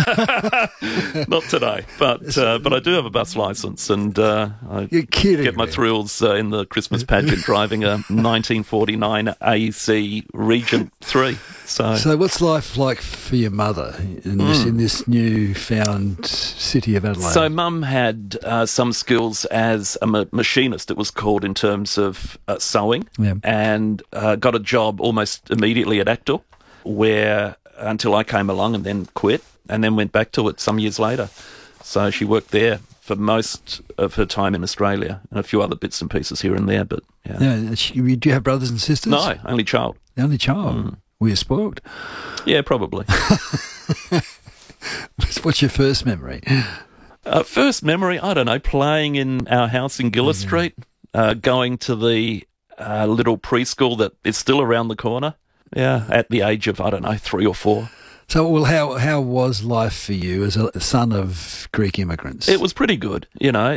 Not today, but I do have a bus licence, and I You're kidding get my me. thrills in the Christmas pageant driving a 1949 AC Regent 3. So what's life like for your mother in this newfound city of Adelaide? So Mum had some skills as a machinist, it was called, in terms of sewing, and got a job almost immediately at Actor, where until I came along and then quit, and then went back to it some years later. So she worked there for most of her time in Australia, and a few other bits and pieces here and there. But do you have brothers and sisters? No, only child. The only child. Were you spoiled? Yeah, probably. What's your first memory? First memory, I don't know, playing in our house in Gillis Street, going to the little preschool that is still around the corner. Yeah, at the age of, 3 or 4. So, well, how was life for you as a son of Greek immigrants? It was pretty good.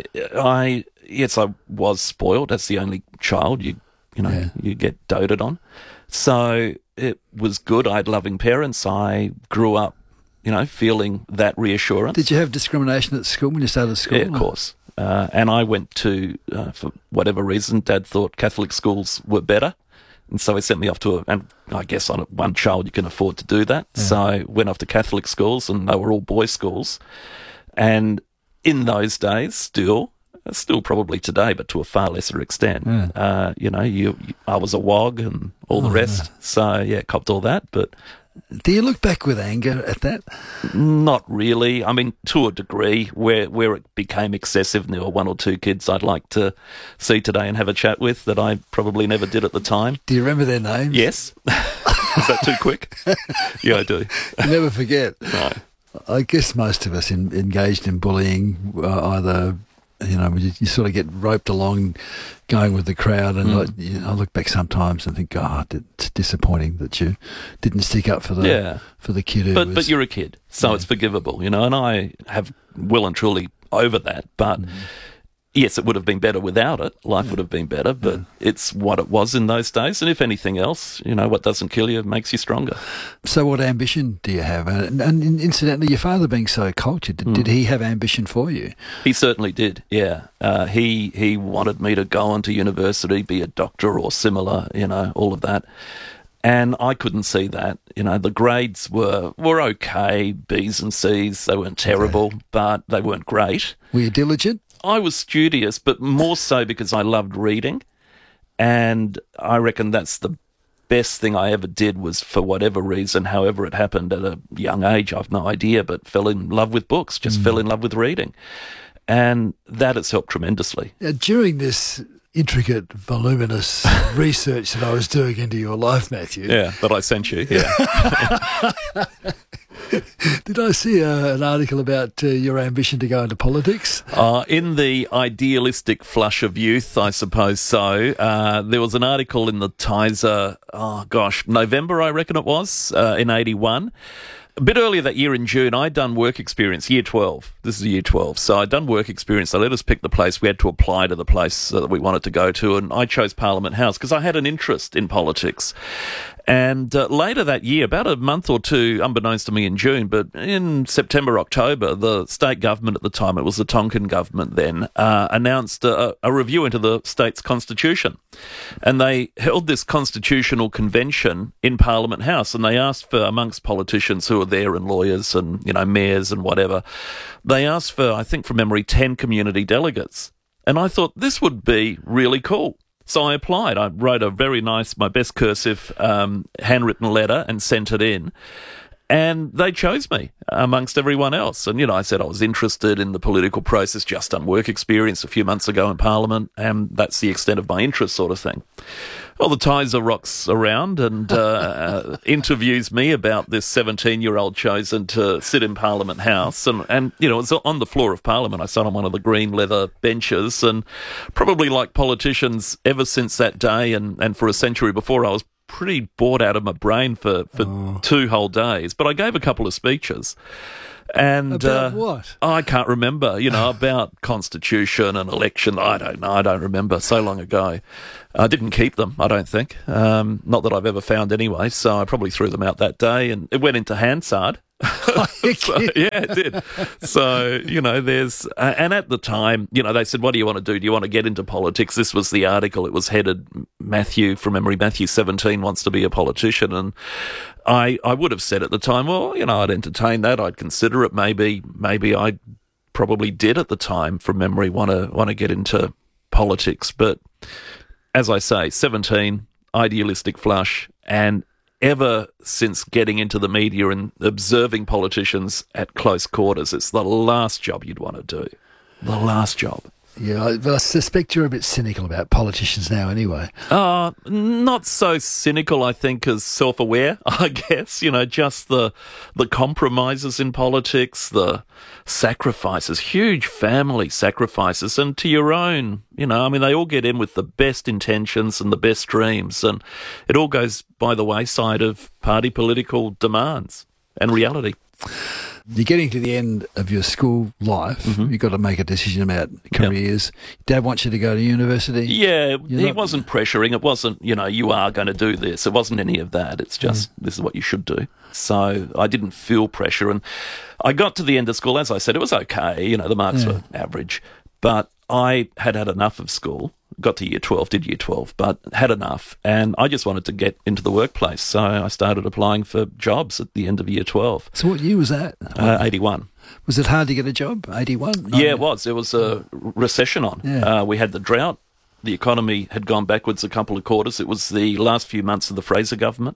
I was spoiled. That's the only child you get doted on. So it was good. I had loving parents. I grew up, feeling that reassurance. Did you have discrimination at school when you started school? Yeah, of course. And I went to, for whatever reason, Dad thought Catholic schools were better. And so he sent me off to and I guess on one child you can afford to do that. Yeah. So I went off to Catholic schools, and they were all boys' schools. And in those days, still probably today, but to a far lesser extent, I was a wog and all the rest. So, copped all that. But do you look back with anger at that? Not really. I mean, to a degree, where it became excessive, and there were one or two kids I'd like to see today and have a chat with that I probably never did at the time. Do you remember their names? Yes. Is that too quick? Yeah, I do. You never forget. No. I guess most of us engaged in bullying either... you sort of get roped along going with the crowd, and I look back sometimes and think, God, it's disappointing that you didn't stick up for the kid who was... But you're a kid, so it's forgivable, and I have well and truly over that, but... Yes, it would have been better without it. Life would have been better, but it's what it was in those days. And if anything else, what doesn't kill you makes you stronger. So what ambition do you have? And incidentally, your father being so cultured, did he have ambition for you? He certainly did, yeah. He wanted me to go on to university, be a doctor or similar, all of that. And I couldn't see that. The grades were okay, B's and C's. They weren't terrible, but they weren't great. Were you diligent? I was studious, but more so because I loved reading. And I reckon that's the best thing I ever did, was, for whatever reason, however it happened at a young age, I've no idea, but fell in love with books, just fell in love with reading. And that has helped tremendously. During this intricate, voluminous research that I was doing into your life, Matthew. Yeah, that I sent you, yeah. Did I see an article about your ambition to go into politics? In the idealistic flush of youth, I suppose so. There was an article in the Tiser, November, I reckon it was, in 81. A bit earlier that year in June, I'd done work experience, year 12. This is year 12. So I'd done work experience. They let us pick the place. We had to apply to the place that we wanted to go to, and I chose Parliament House because I had an interest in politics. And later that year, about a month or two, unbeknownst to me in June, but in September, October, the state government at the time, it was the Tonkin government then, announced a review into the state's constitution. And they held this constitutional convention in Parliament House, and they asked for, amongst politicians who were there and lawyers and, mayors and whatever, they asked for, I think from memory, 10 community delegates. And I thought this would be really cool. So I applied. I wrote a very nice, my best cursive handwritten letter and sent it in. And they chose me amongst everyone else. And, I said I was interested in the political process, just done work experience a few months ago in Parliament, and that's the extent of my interest, sort of thing. Well, the Tiser rocks around and interviews me about this 17-year-old chosen to sit in Parliament House. And it was on the floor of Parliament. I sat on one of the green leather benches, and probably like politicians ever since that day and for a century before, I was pretty bored out of my brain for 2 whole days. But I gave a couple of speeches. And about what? I can't remember, about constitution and election. I don't know. I don't remember. So long ago. I didn't keep them, I don't think. Not that I've ever found anyway. So I probably threw them out that day, and it went into Hansard. Yeah, it did. So, there's... and at the time, they said, what do you want to do? Do you want to get into politics? This was the article. It was headed, Matthew 17 wants to be a politician. And I would have said at the time, well, I'd entertain that. I'd consider it. Maybe I probably did at the time, from memory, want to get into politics. But as I say, 17, idealistic flush, and ever since getting into the media and observing politicians at close quarters, it's the last job you'd want to do. The last job. Yeah, but I suspect you're a bit cynical about politicians now anyway. Not so cynical, I think, as self-aware, I guess. Just the compromises in politics, the sacrifices, huge family sacrifices, and to your own, they all get in with the best intentions and the best dreams, and it all goes by the wayside of party political demands and reality. You're getting to the end of your school life. Mm-hmm. You've got to make a decision about careers. Yep. Dad wants you to go to university. Yeah, he wasn't pressuring. It wasn't, you are going to do this. It wasn't any of that. It's just, this is what you should do. So I didn't feel pressure. And I got to the end of school, as I said, it was okay. The marks were average. But I had enough of school. Got to year 12, did year 12, but had enough. And I just wanted to get into the workplace. So I started applying for jobs at the end of year 12. So what year was that? 81. Was it hard to get a job, 81? Yeah, it was. There was a recession on. Yeah. We had the drought. The economy had gone backwards a couple of quarters. It was the last few months of the Fraser government.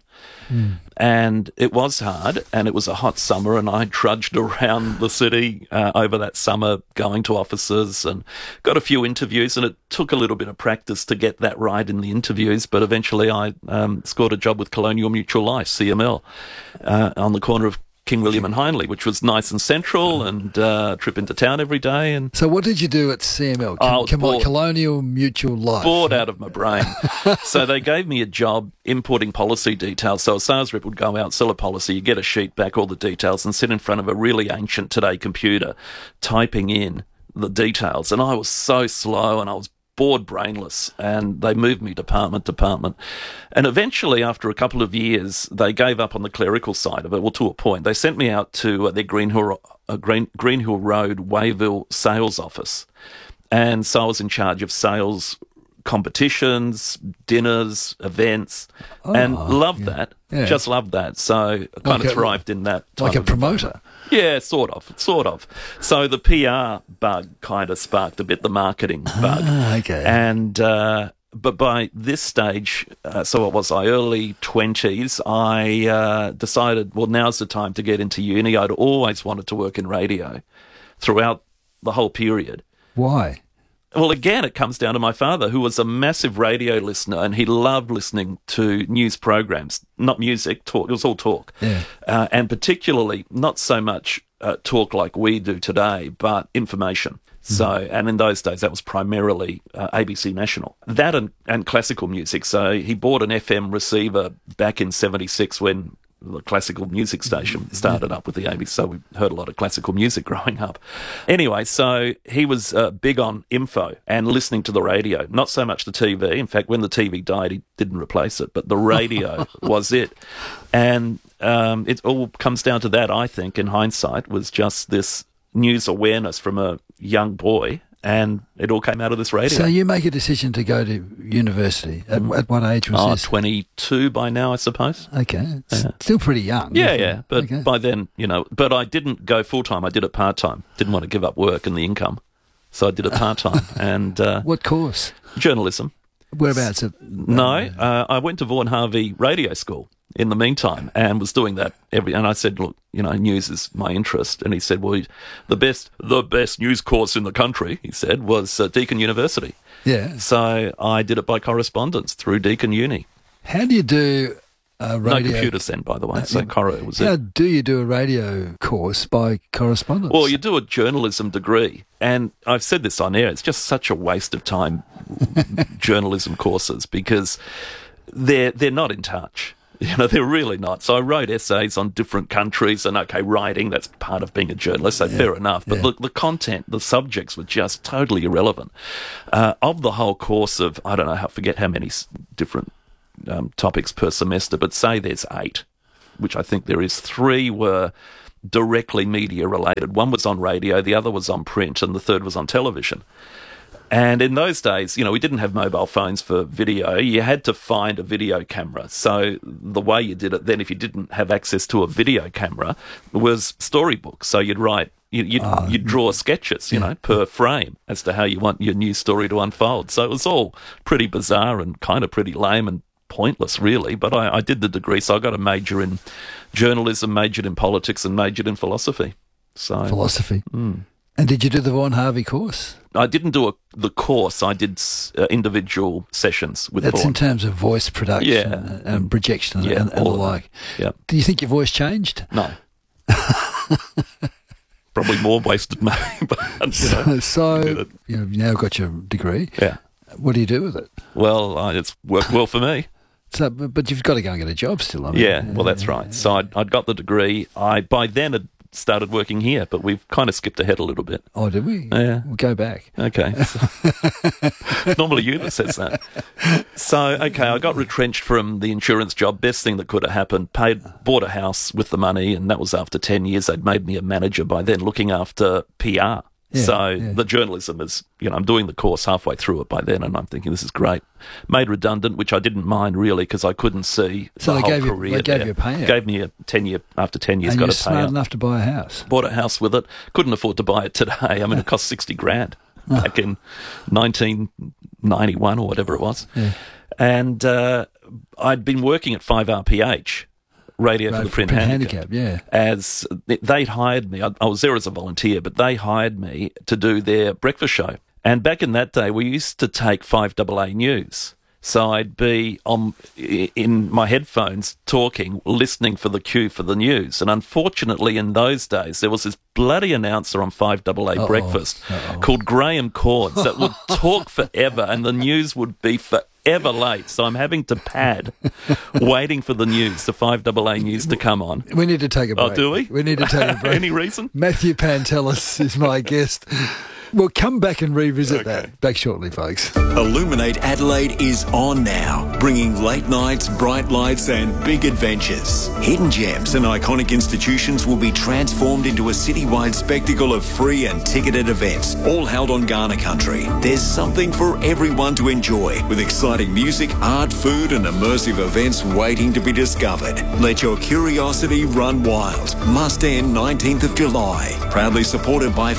And it was hard, and it was a hot summer, and I trudged around the city over that summer, going to offices, and got a few interviews, and it took a little bit of practice to get that right in the interviews, but eventually I scored a job with Colonial Mutual Life, CML, on the corner of King William and Hindley, which was nice and central, and trip into town every day. And so what did you do at CML? Colonial Mutual Life. Bored out of my brain. So they gave me a job importing policy details. So a sales rep would go out, sell a policy, you get a sheet back, all the details, and sit in front of a really ancient today computer typing in the details. And I was so slow, and I was bored brainless, and they moved me department. And eventually, after a couple of years, they gave up on the clerical side of it, well, to a point. They sent me out to their Green Hill Road, Wayville sales office. And so I was in charge of sales competitions, dinners, events, and loved that. Yeah. Just loved that. So I kind of thrived in that. Like a promoter. Yeah, sort of. So the PR bug kind of sparked a bit, the marketing bug. Okay. And but by this stage, so what was I, early 20s, I decided, well, now's the time to get into uni. I'd always wanted to work in radio throughout the whole period. Why? Well, again, it comes down to my father, who was a massive radio listener, and he loved listening to news programs, not music, talk. It was all talk. Yeah. And particularly not so much talk like we do today, but information. So, and in those days, that was primarily ABC National. That and classical music. So he bought an FM receiver back in 76 when the classical music station started up with the ABC, so we heard a lot of classical music growing up. Anyway, so he was big on info and listening to the radio, not so much the TV. In fact, when the TV died, he didn't replace it, but the radio was it. And it all comes down to that, I think, in hindsight, was just this news awareness from a young boy, and it all came out of this radio. So you make a decision to go to university. At what age was this? 22 by now, I suppose. Okay. Still pretty young. Yeah. But by then, but I didn't go full-time. I did it part-time. Didn't want to give up work and the income. So I did it part-time. And what course? Journalism. Whereabouts? I went to Vaughan Harvey Radio School in the meantime, and was doing that and I said, look, news is my interest. And he said, well, the best news course in the country, he said, was Deakin University. Yeah. So I did it by correspondence through Deakin Uni. How do you do a radio? No computers then, by the way. So Corrie was How do you do a radio course by correspondence? Well, you do a journalism degree. And I've said this on air, it's just such a waste of time, journalism courses, because they're not in touch. They're really not. So I wrote essays on different countries, and writing, that's part of being a journalist, so fair enough. But the content, the subjects were just totally irrelevant. Of the whole course of, I don't know, I forget how many different topics per semester, but say there's 8, which I think there is. 3 were directly media related. One was on radio, the other was on print, and the third was on television. And in those days, we didn't have mobile phones for video. You had to find a video camera. So the way you did it then, if you didn't have access to a video camera, was storybooks. So you'd write, you'd draw sketches, per frame as to how you want your news story to unfold. So it was all pretty bizarre and kind of pretty lame and pointless, really. But I did the degree, so I got a major in journalism, majored in politics, and majored in philosophy. So philosophy. And did you do the Vaughan Harvey course? I didn't do the course. I did individual sessions with That's Vaughan. in terms of voice production and projection and the like. Yeah. Do you think your voice changed? No. Probably more wasted money. But, so you've now got your degree. Yeah. What do you do with it? Well, it's worked well for me. So, but you've got to go and get a job still. Well, that's right. So I'd got the degree. I by then had started working here, but we've kind of skipped ahead a little bit. Oh, did we? Yeah. We'll go back. Okay. Normally you that says that. So, okay, I got retrenched from the insurance job. Best thing that could have happened. Bought a house with the money, and that was after 10 years. They'd made me a manager by then, looking after PR. The journalism is, I'm doing the course halfway through it by then, and I'm thinking this is great. Made redundant, which I didn't mind really because I couldn't see the whole career. They gave you a payout. Gave me a 10-year, after 10 years, and got a payout. And you're smart enough to buy a house. Bought a house with it. Couldn't afford to buy it today. I mean, it cost $60,000 back in 1991 or whatever it was. Yeah. And I'd been working at 5RPH. Radio for the Print Handicap. Yeah. As they'd hired me, I was there as a volunteer, but they hired me to do their breakfast show. And back in that day, we used to take 5AA News. So I'd be in my headphones talking, listening for the cue for the news. And unfortunately, in those days, there was this bloody announcer on 5AA Breakfast called Graham Cords that would talk forever, and the news would be forever late. So I'm having to pad, waiting for the news, the 5AA News to come on. We need to take a break. Oh, do we? We need to take a break. Any reason? Matthew Pantelis is my guest. We'll come back and revisit that. Back shortly, folks. Illuminate Adelaide is on now, bringing late nights, bright lights and big adventures. Hidden gems and iconic institutions will be transformed into a citywide spectacle of free and ticketed events, all held on Kaurna country. There's something for everyone to enjoy, with exciting music, art, food and immersive events waiting to be discovered. Let your curiosity run wild. Must end 19th of July. Proudly supported by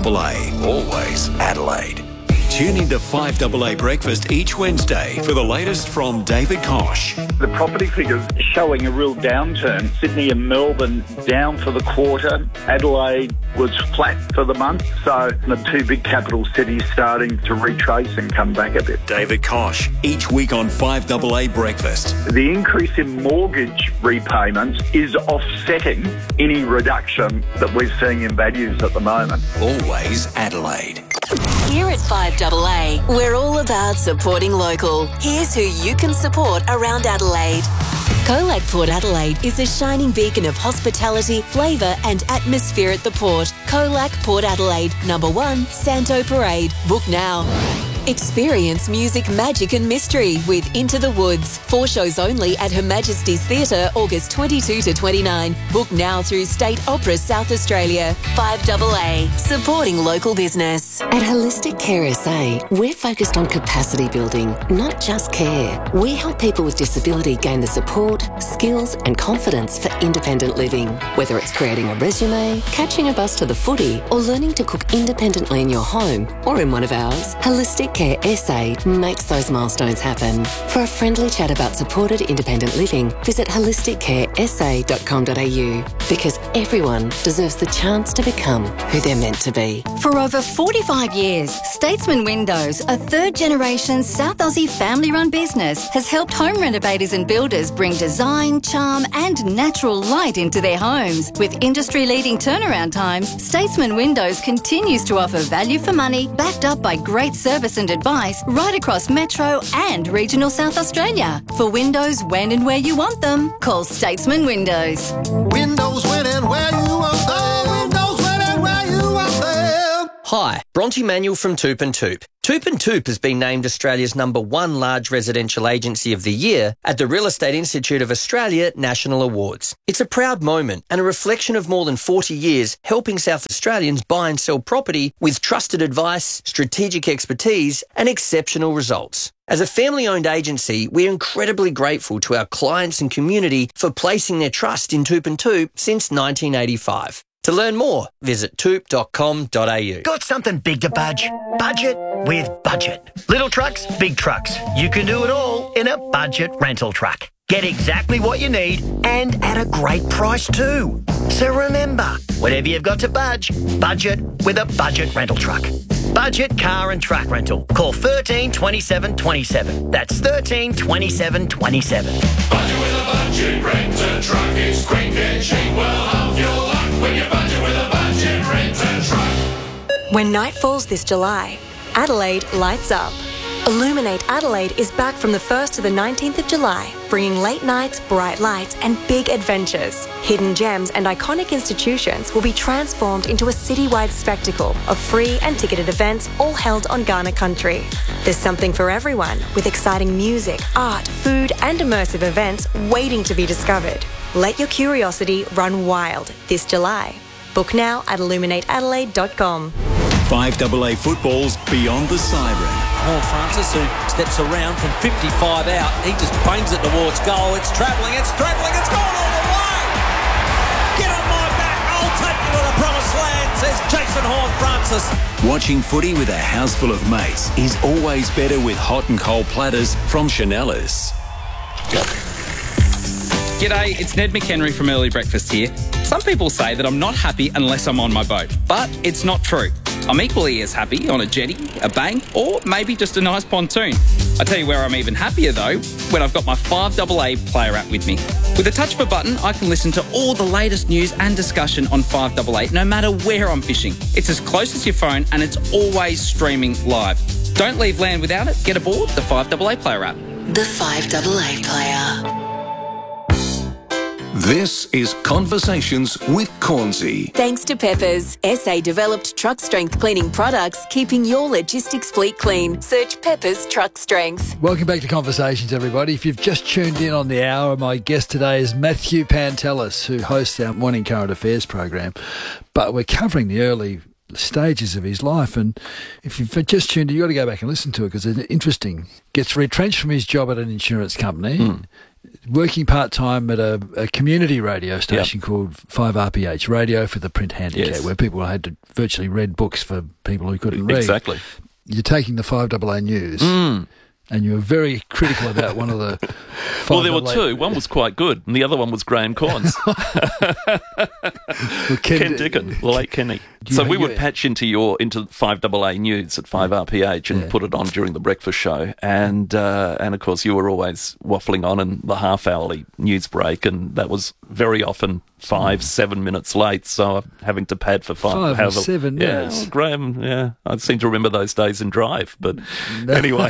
5AA. Always Adelaide. Tune into 5AA Breakfast each Wednesday for the latest from David Kosh. The property figures showing a real downturn. Sydney and Melbourne down for the quarter. Adelaide was flat for the month. So the two big capital cities starting to retrace and come back a bit. David Kosh, each week on 5AA Breakfast. The increase in mortgage repayments is offsetting any reduction that we're seeing in values at the moment. Always Adelaide. Here at 5AA, we're all about supporting local. Here's who you can support around Adelaide. Colac Port Adelaide is a shining beacon of hospitality, flavour and atmosphere at the port. Colac Port Adelaide, number 1, Santo Parade. Book now. Experience music, magic and mystery with Into the Woods. 4 shows only at Her Majesty's Theatre, August 22 to 29. Book now through State Opera South Australia. 5AA, supporting local business. At Holistic Care SA, we're focused on capacity building, not just care. We help people with disability gain the support, skills and confidence for independent living. Whether it's creating a resume, catching a bus to the footy or learning to cook independently in your home or in one of ours, Holistic Care SA makes those milestones happen. For a friendly chat about supported independent living, visit holisticcaresa.com.au, because everyone deserves the chance to become who they're meant to be. For over 45 years, Statesman Windows, a third-generation South Aussie family-run business, has helped home renovators and builders bring design, charm and natural light into their homes. With industry-leading turnaround times, Statesman Windows continues to offer value for money, backed up by great service and advice right across Metro and regional South Australia. For windows when and where you want them, call Statesman Windows. Windows when and where you want them. Windows when and where you want them. Hi, Bronte Manuel from Toop and Toop. Toop and Toop has been named Australia's #1 large residential agency of the year at the Real Estate Institute of Australia National Awards. It's a proud moment and a reflection of more than 40 years helping South Australians buy and sell property with trusted advice, strategic expertise and exceptional results. As a family-owned agency, we're incredibly grateful to our clients and community for placing their trust in Toop and Toop since 1985. To learn more, visit toop.com.au. Got something big to budge? Budget with Budget. Little trucks, big trucks. You can do it all in a budget rental truck. Get exactly what you need and at a great price too. So remember, whatever you've got to budget with a budget rental truck. Budget car and truck rental. Call 13 27 27. That's 13 27 27. Budget with a budget renter truck is quick and cheap. Well, half your luck when you budget with a budget renter truck. When night falls this July, Adelaide lights up. Illuminate Adelaide is back from the 1st to the 19th of July, bringing late nights, bright lights and big adventures. Hidden gems and iconic institutions will be transformed into a citywide spectacle of free and ticketed events all held on Kaurna country. There's something for everyone, with exciting music, art, food and immersive events waiting to be discovered. Let your curiosity run wild this July. Book now at illuminateadelaide.com. 5AA football's Beyond the Siren. Horn Francis, who steps around from 55 out, he just bangs it towards goal. It's travelling, it's gone all the way! Get on my back, I'll take you to the promised land, says Jason Horn Francis. Watching footy with a house full of mates is always better with hot and cold platters from Chanellis. G'day, it's Ned McHenry from Early Breakfast here. Some people say that I'm not happy unless I'm on my boat, but it's not true. I'm equally as happy on a jetty, a bank, or maybe just a nice pontoon. I tell you where I'm even happier though, when I've got my 5AA player app with me. With a touch of a button, I can listen to all the latest news and discussion on 5AA, no matter where I'm fishing. It's as close as your phone and it's always streaming live. Don't leave land without it. Get aboard the 5AA player app. The 5AA player. This is Conversations with Cornsey. Thanks to Peppers, SA-developed truck strength cleaning products, keeping your logistics fleet clean. Search Peppers Truck Strength. Welcome back to Conversations, everybody. If you've just tuned in on the hour, my guest today is Matthew Pantelis, who hosts our Morning Current Affairs program. But we're covering the early stages of his life, and if you've just tuned in, you've got to go back and listen to it because it's interesting. Gets retrenched from his job at an insurance company, working part-time at a community radio station called 5RPH, Radio for the Print Handicap, where people had to virtually read books for people who couldn't read. Exactly. You're taking the 5AA news, and you were very critical about one of the 5AA... Well, there were two. One was quite good, and the other one was Graham Corns. Ken Dickon, the late Kenny. So we would patch into 5AA News at 5RPH and put it on during the breakfast show. And of course, you were always waffling on in the half-hourly news break, and that was very often 5-7 minutes late, so having to pad for 5 or 7 minutes. Yeah, Graham, I seem to remember those days in Drive, but anyway.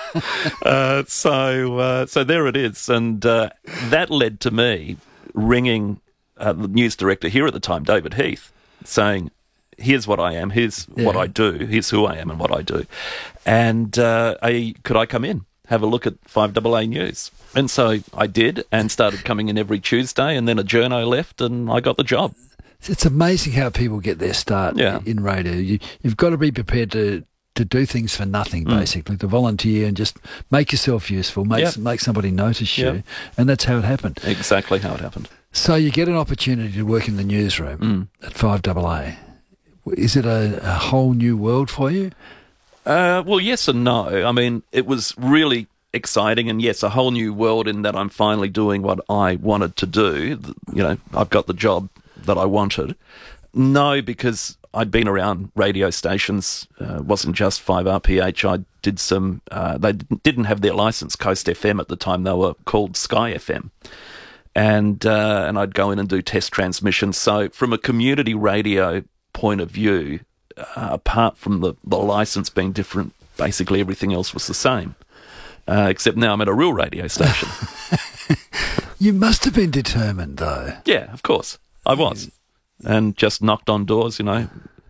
So there it is, and that led to me ringing the news director here at the time, David Heath, saying, here's what I am, here's what I do, here's who I am and what I do. And could I come in, have a look at 5AA News? And so I did, and started coming in every Tuesday, and then a journo left, and I got the job. It's amazing how people get their start in radio. You've got to be prepared to do things for nothing, basically, to volunteer and just make yourself useful, make somebody notice you, and that's how it happened. Exactly how it happened. So you get an opportunity to work in the newsroom at 5AA. Is it a whole new world for you? Well, yes and no. I mean, it was really exciting, and yes, a whole new world in that I'm finally doing what I wanted to do. You know, I've got the job that I wanted. No, because I'd been around radio stations. Wasn't just 5RPH. I did some. They didn't have their license, Coast FM at the time. They were called Sky FM, and I'd go in and do test transmissions. So, from a community radio point of view, apart from the license being different, basically everything else was the same. Except now I'm at a real radio station. You must have been determined, though. Yeah, of course. I was. And just knocked on doors,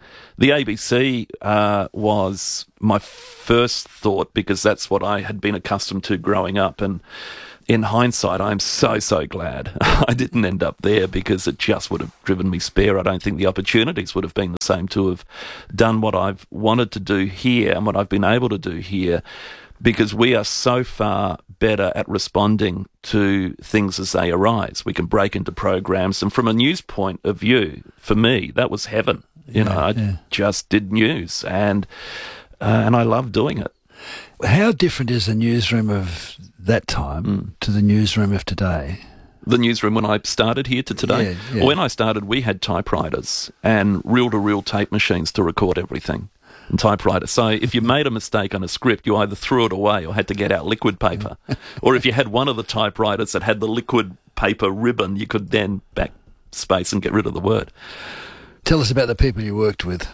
The ABC was my first thought because that's what I had been accustomed to growing up. And in hindsight, I'm so glad I didn't end up there because it just would have driven me spare. I don't think the opportunities would have been the same to have done what I've wanted to do here and what I've been able to do here, because we are so far better at responding to things as they arise. We can break into programs, and from a news point of view, for me, that was heaven. I just did news, and I love doing it. How different is the newsroom of that time to the newsroom of today? The newsroom when I started here to today? Yeah. When I started, we had typewriters and reel-to-reel tape machines to record everything. And typewriter. So if you made a mistake on a script, you either threw it away or had to get out liquid paper. Or if you had one of the typewriters that had the liquid paper ribbon, you could then backspace and get rid of the word. Tell us about the people you worked with.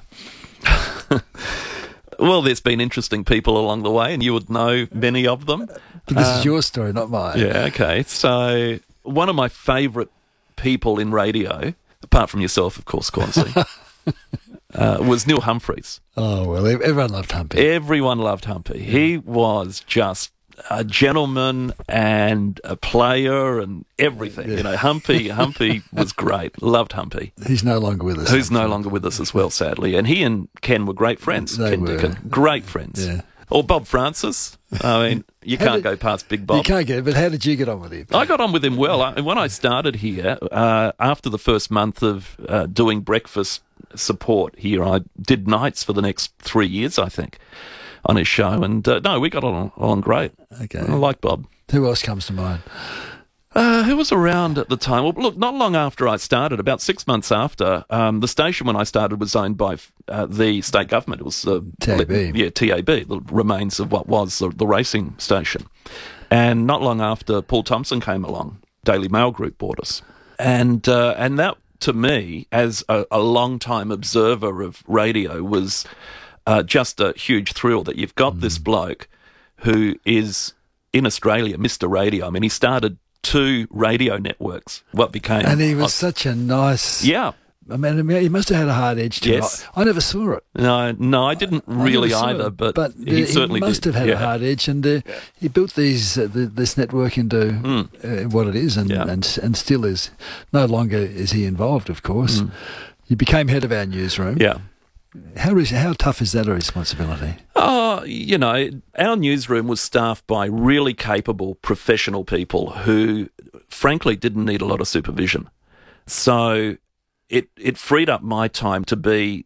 Well, there's been interesting people along the way, and you would know many of them. But this is your story, not mine. Yeah, okay. So one of my favourite people in radio, apart from yourself, of course, Cornsey, was Neil Humphreys. Oh, well, everyone loved Humpy. Everyone loved Humpy. Yeah. He was just a gentleman and a player and everything. Yeah. Humpy was great. Loved Humpy. He's no longer with us. Who's no longer with us as well, sadly. And he and Ken were great friends. Ken Dickon. Great friends. Yeah. Or Bob Francis. I mean, you can't go past Big Bob. You can't get it, but how did you get on with him? I got on with him well. When I started here, after the first month of doing breakfast support here, I did nights for the next 3 years, I think, on his show. And no, we got on great. Okay. I like Bob. Who else comes to mind? Who was around at the time? Well, look, not long after I started, about 6 months after, the station when I started was owned by the state government. It was TAB. TAB, the remains of what was the racing station. And not long after, Paul Thompson came along. Daily Mail Group bought us. And that, to me, as a long-time observer of radio, was just a huge thrill that you've got this bloke who is, in Australia, Mr. Radio. I mean, he started 2 radio networks, what became... And he was such a nice... Yeah. I mean, he must have had a hard edge to it. Yes. I never saw it. No, I didn't really either, but he certainly must have had a hard edge, and he built this network into what it is, and still is. No longer is he involved, of course. He became head of our newsroom. Yeah. How tough is that a responsibility? Oh, our newsroom was staffed by really capable professional people who, frankly, didn't need a lot of supervision. So it freed up my time to be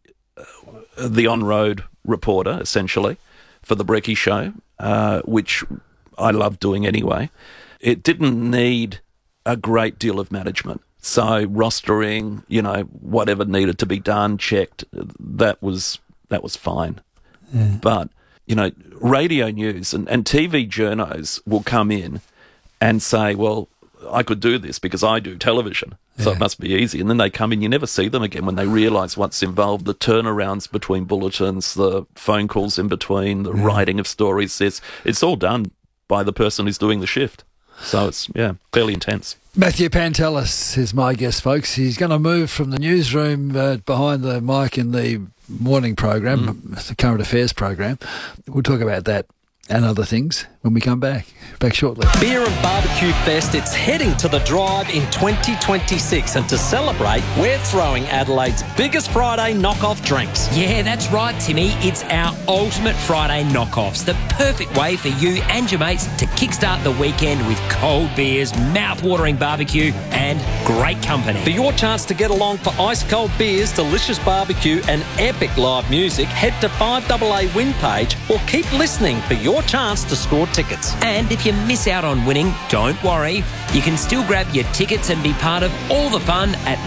the on-road reporter, essentially, for the Brekkie Show, which I loved doing anyway. It didn't need a great deal of management. So rostering, whatever needed to be done, checked, that was fine. Yeah. But, radio news and TV journos will come in and say, well, I could do this because I do television, so it must be easy. And then they come in, you never see them again when they realise what's involved, the turnarounds between bulletins, the phone calls in between, the writing of stories. It's all done by the person who's doing the shift. So it's, fairly intense. Matthew Pantelis is my guest, folks. He's going to move from the newsroom behind the mic in the morning program, the current affairs program. We'll talk about that and other things when we come back. Back shortly. Beer and Barbecue Fest, it's heading to the Drive in 2026, and to celebrate, we're throwing Adelaide's biggest Friday knockoff drinks. Yeah, that's right, Timmy. It's our ultimate Friday knockoffs, the perfect way for you and your mates to kickstart the weekend with cold beers, mouth-watering barbecue and great company. For your chance to get along for ice-cold beers, delicious barbecue and epic live music, head to 5AA Win page or keep listening for your chance to score tickets. And if you miss out on winning, don't worry. You can still grab your tickets and be part of all the fun at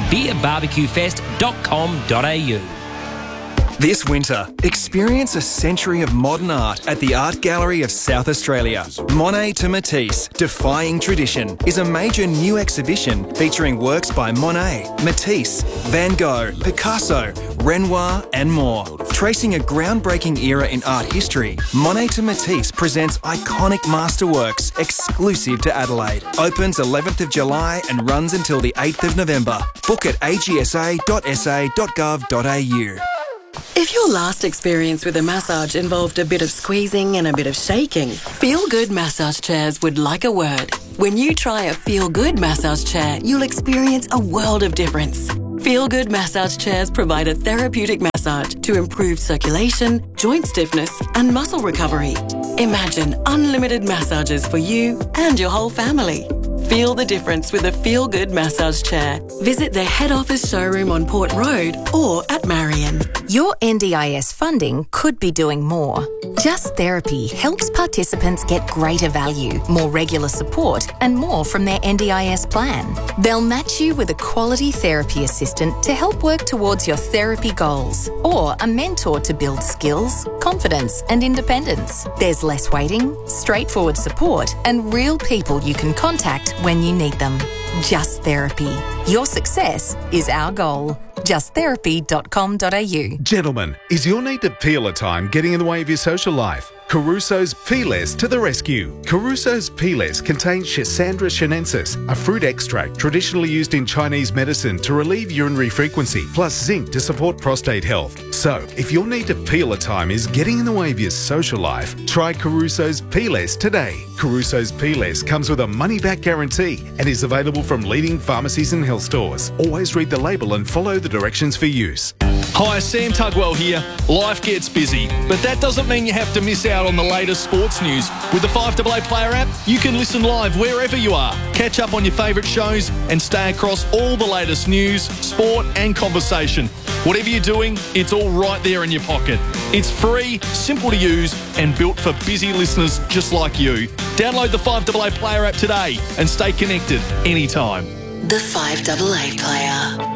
beerbarbecuefest.com.au. This winter, experience a century of modern art at the Art Gallery of South Australia. Monet to Matisse, Defying Tradition, is a major new exhibition featuring works by Monet, Matisse, Van Gogh, Picasso, Renoir and more. Tracing a groundbreaking era in art history, Monet to Matisse presents iconic masterworks exclusive to Adelaide. Opens 11th of July and runs until the 8th of November. Book at agsa.sa.gov.au. If your last experience with a massage involved a bit of squeezing and a bit of shaking, Feel Good Massage Chairs would like a word. When you try a Feel Good massage chair, you'll experience a world of difference. Feel Good Massage Chairs provide a therapeutic massage to improve circulation, joint stiffness, and muscle recovery. Imagine unlimited massages for you and your whole family. Feel the difference with a Feel Good massage chair. Visit their head office showroom on Port Road or at Marion. Your NDIS funding could be doing more. Just Therapy helps participants get greater value, more regular support, and more from their NDIS plan. They'll match you with a quality therapy assistant to help work towards your therapy goals, or a mentor to build skills, confidence, and independence. There's less waiting, straightforward support, and real people you can contact when you need them. Just Therapy. Your success is our goal. justtherapy.com.au. Gentlemen, is your need to peel a time getting in the way of your social life? Caruso's Peeless to the rescue. Caruso's Peeless contains Schisandra chinensis, a fruit extract traditionally used in Chinese medicine to relieve urinary frequency, plus zinc to support prostate health. So, if your need to peel a time is getting in the way of your social life, try Caruso's Peeless today. Caruso's Peeless comes with a money-back guarantee and is available from leading pharmacies and health stores. Always read the label and follow the directions for use. Hi, Sam Tugwell here. Life gets busy, but that doesn't mean you have to miss out on the latest sports news. With the 5AA Player app, you can listen live wherever you are, catch up on your favourite shows, and stay across all the latest news, sport, and conversation. Whatever you're doing, it's all right there in your pocket. It's free, simple to use, and built for busy listeners just like you. Download the 5AA Player app today and stay connected anytime. The 5AA Player.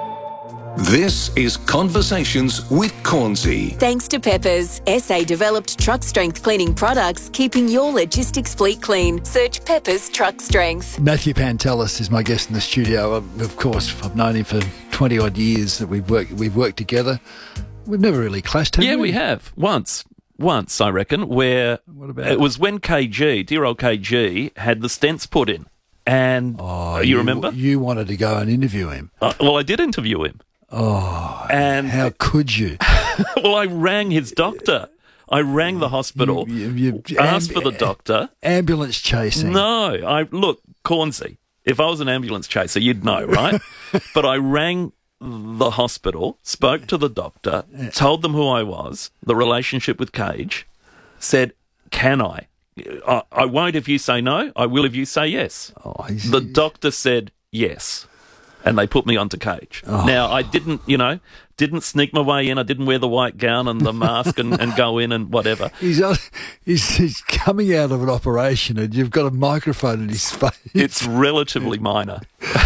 This is Conversations with Cornsey. Thanks to Peppers, SA developed truck strength cleaning products, keeping your logistics fleet clean. Search Peppers Truck Strength. Matthew Pantelis is my guest in the studio. Of course, I've known him for 20 odd years that we've worked together. We've never really clashed, have we? Yeah, we have. Once, I reckon, where it was when KG, dear old KG, had the stents put in. And you remember? You wanted to go and interview him. Well, I did interview him. Oh, and how could you? Well, I rang his doctor. I rang the hospital, asked for the doctor. Ambulance chasing. No, look, Cornsey, if I was an ambulance chaser, you'd know, right? But I rang the hospital, spoke to the doctor, told them who I was, the relationship with Cage, said, can I? I won't if you say no, I will if you say yes. The doctor said yes. And they put me onto Cage. Oh. Now, I didn't sneak my way in. I didn't wear the white gown and the mask and go in and whatever. He's coming out of an operation and you've got a microphone in his face. It's relatively minor.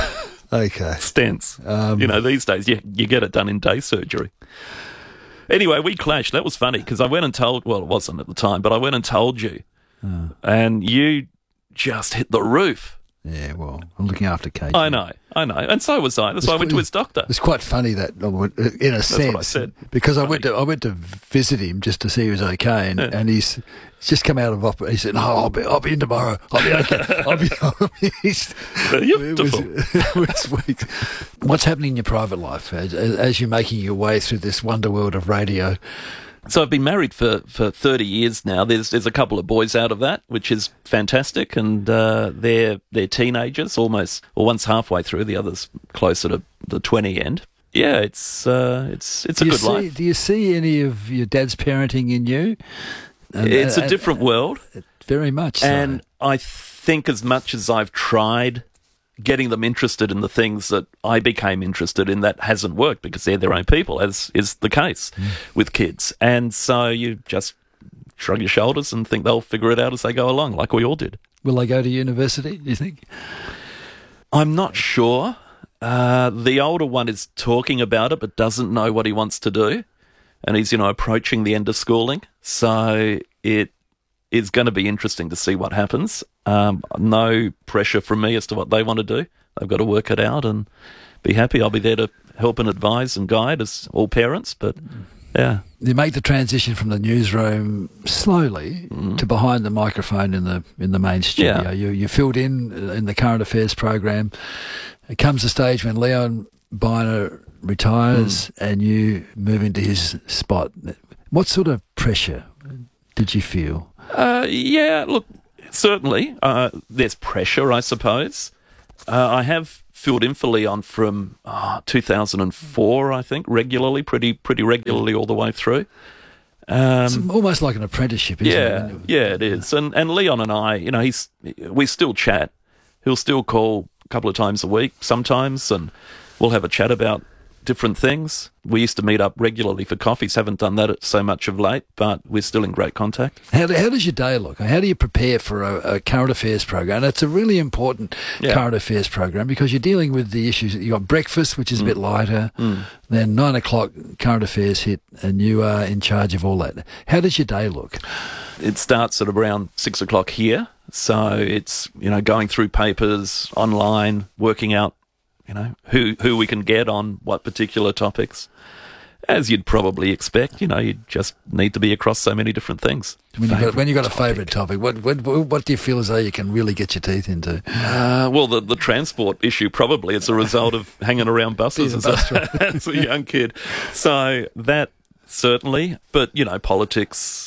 Okay. Stents. These days you get it done in day surgery. Anyway, we clashed. That was funny because I went and told, well, it wasn't at the time, but I went and told you. Oh. And you just hit the roof. Yeah, well, I'm looking after Kate. I know. And so was I. That's why I went to his doctor. It's quite funny that, in a sense. That's what I said. Because I went to visit him just to see he was okay, and he's just come out of operation. He said, "No, I'll be in tomorrow. I'll be okay. I'll be." Beautiful. It was sweet. What's happening in your private life as you're making your way through this wonder world of radio? So I've been married for 30 years now. There's a couple of boys out of that, which is fantastic, and they're teenagers, almost, or one's halfway through, the other's closer to the 20 end. Yeah, it's a good life. Do you see any of your dad's parenting in you? It's a different world, very much so. And I think as much as I've tried getting them interested in the things that I became interested in, that hasn't worked because they're their own people, as is the case with kids. And so you just shrug your shoulders and think they'll figure it out as they go along, like we all did. Will they go to university, do you think? I'm not sure. The older one is talking about it but doesn't know what he wants to do. And he's, approaching the end of schooling. So it is going to be interesting to see what happens. No pressure from me as to what they want to do. They've got to work it out and be happy. I'll be there to help and advise and guide as all parents, but Yeah. You make the transition from the newsroom slowly to behind the microphone in the main studio. Yeah. You filled in the current affairs program. It comes a stage when Leon Biner retires and you move into his spot. What sort of pressure did you feel? Yeah, look, certainly there's pressure, I suppose. I have filled in for Leon from 2004, I think, regularly, pretty regularly all the way through. It's almost like an apprenticeship, isn't it? Yeah, it is. And Leon and I, you know, we still chat. He'll still call a couple of times a week sometimes, and we'll have a chat about different things. We used to meet up regularly for coffees. Haven't done that so much of late, but we're still in great contact. How does your day look? How do you prepare for a current affairs program? It's a really important current affairs program because you're dealing with the issues. You've got breakfast, which is a bit lighter. Then 9 o'clock current affairs hit, and you are in charge of all that. How does your day look? It starts at around 6 o'clock here. So it's, you know, going through papers online, working out, you know, who we can get on what particular topics. As you'd probably expect, you know, you just need to be across so many different things. When you've got a favourite topic, what do you feel as though you can really get your teeth into? Well, the transport issue probably as a result of hanging around buses as a young kid. So that certainly, but, you know, politics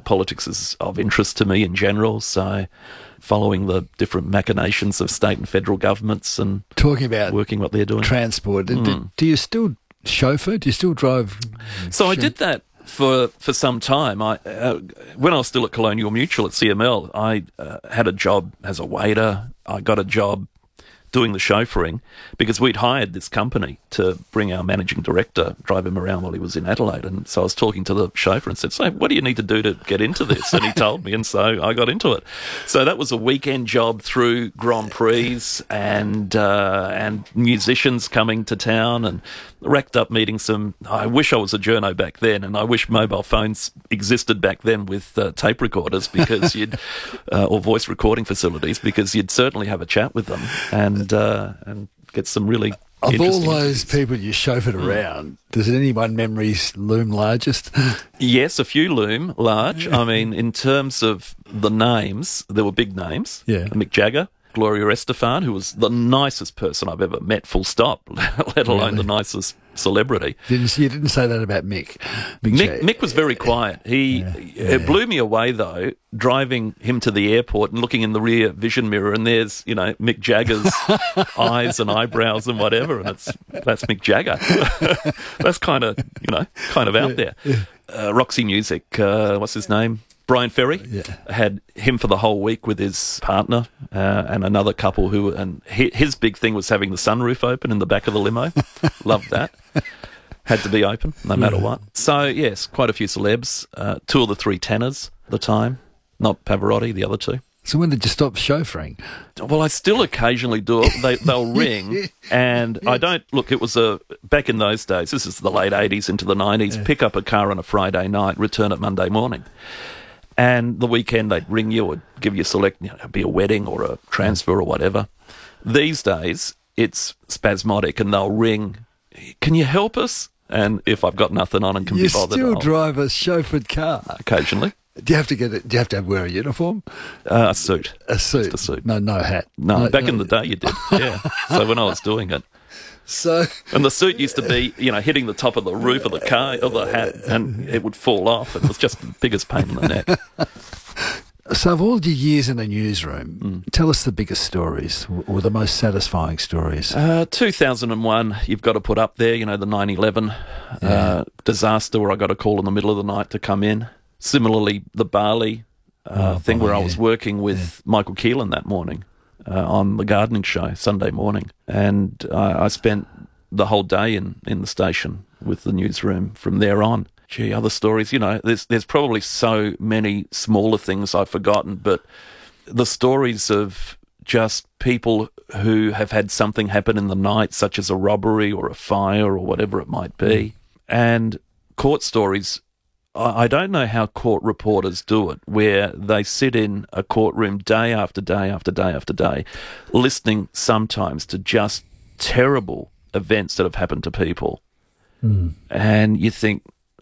is of interest to me in general, so following the different machinations of state and federal governments and talking about working what they're doing. Transport. Do you still chauffeur? Do you still drive? So I did that for some time. When I was still at Colonial Mutual at CML, I had a job as a waiter. I got a job doing the chauffeuring because we'd hired this company to bring our managing director, drive him around while he was in Adelaide. And so I was talking to the chauffeur and said, so what do you need to do to get into this? And he told me, and so I got into it. So that was a weekend job through Grand Prix and musicians coming to town, and racked up meeting some. I wish I was a journo back then, and I wish mobile phones existed back then with tape recorders because or voice recording facilities, because you'd certainly have a chat with them and get some really of all interesting those people you chauffeured around, does any one memories loom largest? Yes, a few loom large. I mean, in terms of the names, there were big names. Yeah. Mick Jagger, Gloria Estefan, who was the nicest person I've ever met, full stop, let alone the nicest celebrity. You didn't say that about Mick. Mick was very quiet. It blew me away, though, driving him to the airport and looking in the rear vision mirror, and there's, you know, Mick Jagger's eyes and eyebrows and whatever, and that's Mick Jagger. That's kind of out there. Roxy Music, what's his name? Brian Ferry had him for the whole week with his partner and another couple and his big thing was having the sunroof open in the back of the limo. Loved that. Had to be open no matter what. So, yes, quite a few celebs. 2 of the 3 tenors at the time. Not Pavarotti, the other 2. So when did you stop chauffeuring? Well, I still occasionally do it. They'll ring, and I don't... Look, it was back in those days, this is the late 80s into the 90s, pick up a car on a Friday night, return it Monday morning. And the weekend they'd ring you or give you select, it'd be a wedding or a transfer or whatever. These days, it's spasmodic and they'll ring, can you help us? And if I've got nothing on and can be bothered... You still drive a chauffeured car? Occasionally. Do you have to wear a uniform? A suit. A suit? Just a suit. No hat? No, back in the day you did, yeah. So when I was doing it. And the suit used to be, hitting the top of the roof of the car, of the hat, and it would fall off. It was just the biggest pain in the neck. So of all your years in the newsroom, tell us the biggest stories or the most satisfying stories. 2001, you've got to put up there, the 9/11 disaster where I got a call in the middle of the night to come in. Similarly, the Bali thing where I was working with Michael Keelan that morning. On the gardening show Sunday morning, and I spent the whole day in the station with the newsroom from there on. Gee, other stories, there's probably so many smaller things I've forgotten, but the stories of just people who have had something happen in the night, such as a robbery or a fire or whatever it might be, and court stories. I don't know how court reporters do it, where they sit in a courtroom day after day after day after day, listening sometimes to just terrible events that have happened to people. And you think,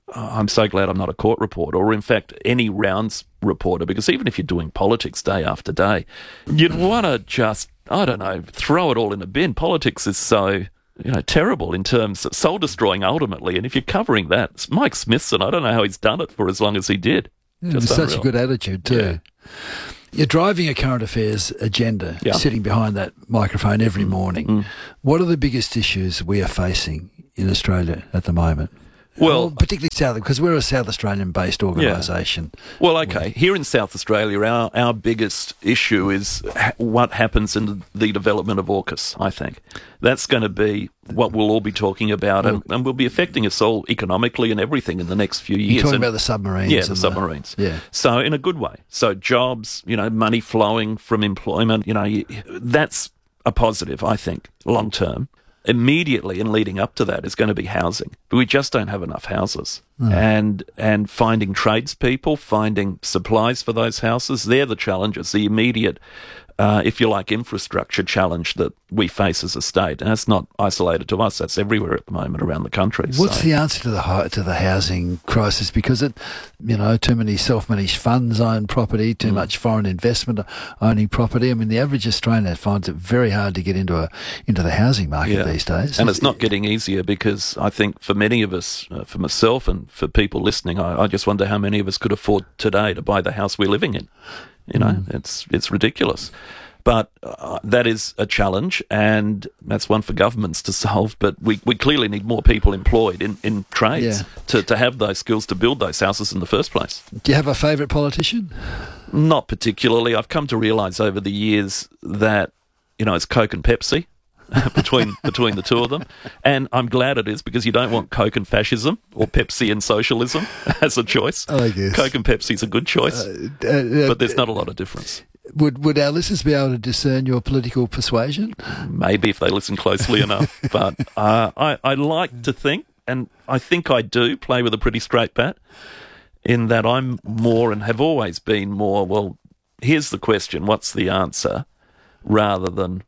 I'm so glad I'm not a court reporter, or in fact any rounds reporter, because even if you're doing politics day after day, you'd want to just, I don't know, throw it all in a bin. Politics is so, terrible in terms of soul-destroying ultimately, and if you're covering that, it's Mike Smithson, I don't know how he's done it for as long as he did. It's such a good attitude too. Yeah. You're driving a current affairs agenda, sitting behind that microphone every morning. What are the biggest issues we are facing in Australia at the moment? Well, particularly South, because we're a South Australian-based organisation. Yeah. Well, okay. Here in South Australia, our biggest issue is what happens in the development of AUKUS, I think. That's going to be what we'll all be talking about, and will be affecting us all economically and everything in the next few years. You're talking about the submarines. Yeah, the submarines. So in a good way. So jobs, money flowing from employment, that's a positive, I think, long term. Immediately and leading up to that is going to be housing. But we just don't have enough houses. And finding tradespeople, finding supplies for those houses, they're the challenges, the immediate, if you like, infrastructure challenge that we face as a state. And that's not isolated to us, that's everywhere at the moment around the country. What's the answer to the housing crisis? Because too many self-managed funds own property, too much foreign investment owning property. I mean, the average Australian finds it very hard to get into the housing market these days. And it's not getting easier, because I think for many of us, for myself and for people listening, I just wonder how many of us could afford today to buy the house we're living in. It's ridiculous. But that is a challenge, and that's one for governments to solve. But we clearly need more people employed in trades to have those skills to build those houses in the first place. Do you have a favourite politician? Not particularly. I've come to realise over the years that, it's Coke and Pepsi between the two of them. And I'm glad it is, because you don't want Coke and fascism or Pepsi and socialism as a choice. I guess. Coke and Pepsi's a good choice, but there's not a lot of difference. Would our listeners be able to discern your political persuasion? Maybe if they listen closely enough. But I like to think, and I think I do, play with a pretty straight bat, in that I'm more, and have always been more, well, here's the question, what's the answer, rather than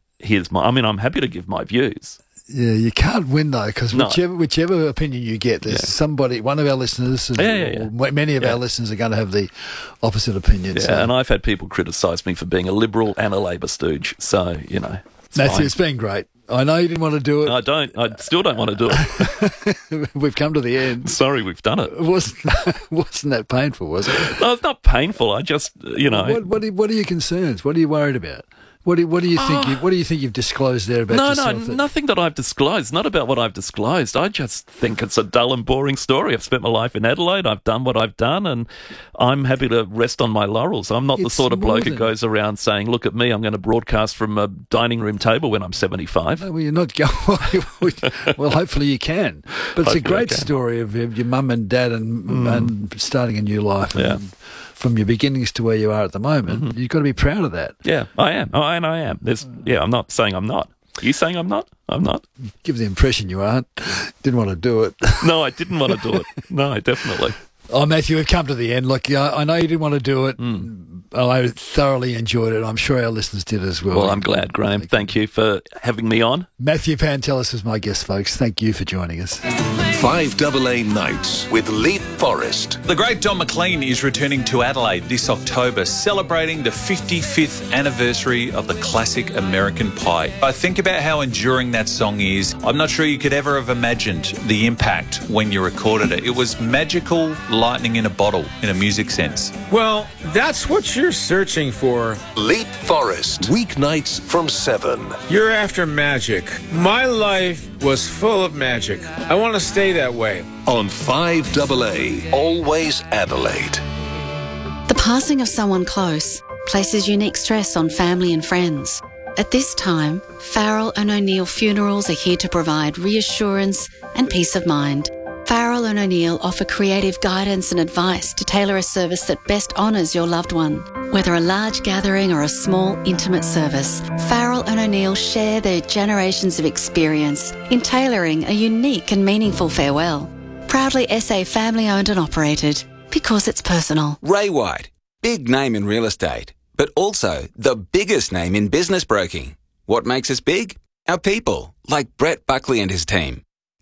I'm happy to give my views. Yeah, you can't win though, because whichever opinion you get, there's somebody, one of our listeners, or many of our listeners are going to have the opposite opinion. Yeah, so. And I've had people criticise me for being a Liberal and a Labor stooge, so, Matthew, it's been great. I know you didn't want to do it. I still don't want to do it. We've come to the end. Sorry, we've done it. Wasn't that painful, was it? No, it's not painful. I just, What are your concerns? What are you worried about? What do you think? What do you think you've disclosed there about yourself? No, nothing that I've disclosed. Not about what I've disclosed. I just think it's a dull and boring story. I've spent my life in Adelaide. I've done what I've done, and I'm happy to rest on my laurels. I'm not the sort of bloke who goes around saying, "Look at me, I'm going to broadcast from a dining room table when I'm 75." No, well, you're not going. Well, hopefully you can. But it's a great story of your mum and dad and starting a new life. And, from your beginnings to where you are at the moment, you've got to be proud of that. Yeah, I am. And I am. I'm not saying I'm not. Are you saying I'm not? I'm not. Give the impression you aren't. Didn't want to do it. No, I didn't want to do it. No, definitely. Oh, Matthew, we've come to the end. Look, I know you didn't want to do it. I thoroughly enjoyed it. I'm sure our listeners did as well. Well, I'm glad, Graham. Thank you for having me on. Matthew Pantelis was my guest, folks. Thank you for joining us. 5AA Nights with Leith Forrest. The great Don McLean is returning to Adelaide this October, celebrating the 55th anniversary of the classic American Pie. I think about how enduring that song is. I'm not sure you could ever have imagined the impact when you recorded it. It was magical lightning in a bottle, in a music sense. Well, that's what you're searching for. Leith Forrest, weeknights from 7. You're after magic. My life was full of magic. I want to stay that way. On 5AA, always Adelaide. The passing of someone close places unique stress on family and friends. At this time, Farrell and O'Neill Funerals are here to provide reassurance and peace of mind. Farrell and O'Neill offer creative guidance and advice to tailor a service that best honours your loved one. Whether a large gathering or a small, intimate service, Farrell and O'Neill share their generations of experience in tailoring a unique and meaningful farewell. Proudly SA family-owned and operated, because it's personal. Ray White, big name in real estate, but also the biggest name in business broking. What makes us big? Our people, like Brett Buckley and his team.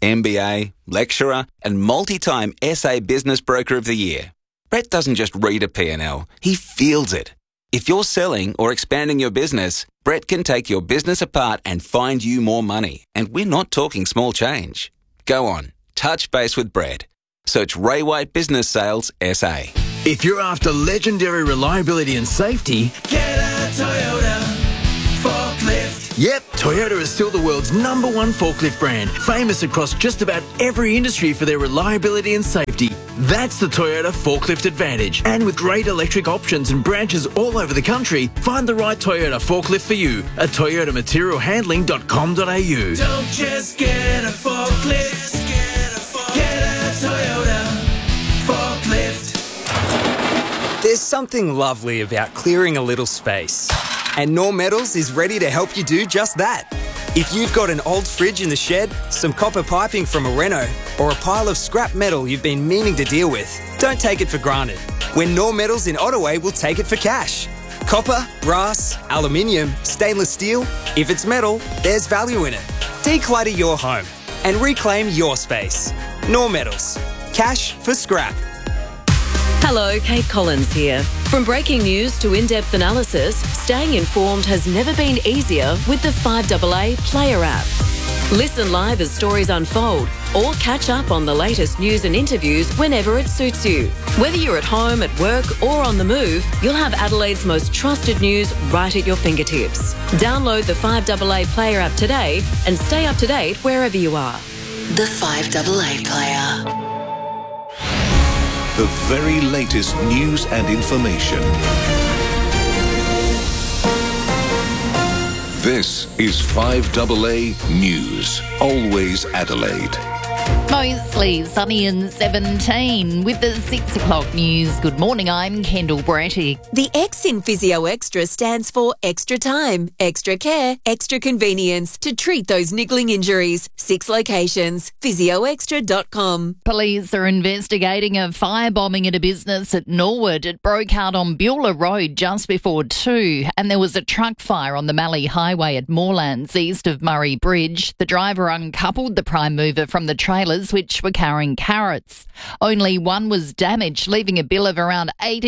MBA, lecturer, and multi-time SA Business Broker of the Year. Brett doesn't just read a P&L, he feels it. If you're selling or expanding your business, Brett can take your business apart and find you more money. And we're not talking small change. Go on, touch base with Brett. Search Ray White Business Sales SA. If you're after legendary reliability and safety, Get a Toyota forklift. Yep, Toyota is still the world's #1 forklift brand, famous across just about every industry for their reliability and safety. That's the Toyota Forklift Advantage. And with great electric options and branches all over the country, find the right Toyota forklift for you at toyotamaterialhandling.com.au. Don't just get a forklift. Get a Toyota forklift. There's something lovely about clearing a little space. And Norm Metals is ready to help you do just that. If you've got an old fridge in the shed, some copper piping from a reno, or a pile of scrap metal you've been meaning to deal with, don't take it for granted. When Norm Metals in Ottaway will take it for cash. Copper, brass, aluminium, stainless steel, if it's metal, there's value in it. Declutter your home and reclaim your space. Norm Metals. Cash for scrap. Hello, Kate Collins here. From breaking news to in-depth analysis, staying informed has never been easier with the 5AA Player app. Listen live as stories unfold or catch up on the latest news and interviews whenever it suits you. Whether you're at home, at work or on the move, you'll have Adelaide's most trusted news right at your fingertips. Download the 5AA Player app today and stay up to date wherever you are. The 5AA Player. The very latest news and information. This is 5AA News. Always Adelaide. Mostly sunny and 17 with the 6 o'clock news. Good morning, I'm Kendall Bratty. The X in Physio Extra stands for extra time, extra care, extra convenience to treat those niggling injuries. 6 locations, physioextra.com. Police are investigating a firebombing at a business at Norwood. It broke out on Beulah Road just before 2, and there was a truck fire on the Mallee Highway at Moorlands, east of Murray Bridge. The driver uncoupled the prime mover from the trailers which were carrying carrots. Only one was damaged, leaving a bill of around